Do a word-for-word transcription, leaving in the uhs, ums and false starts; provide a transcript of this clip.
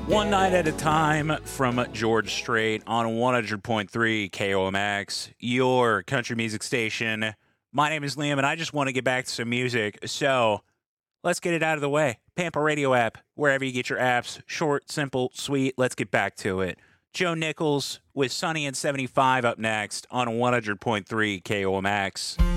One Night at a Time from George Strait on one hundred point three K O M X, your country music station. My name is Liam, and I just want to get back to some music. So let's get it out of the way. Pampa Radio app, wherever you get your apps. Short, simple, sweet. Let's get back to it. Joe Nichols with Sunny and seventy-five up next on one hundred point three K O M X.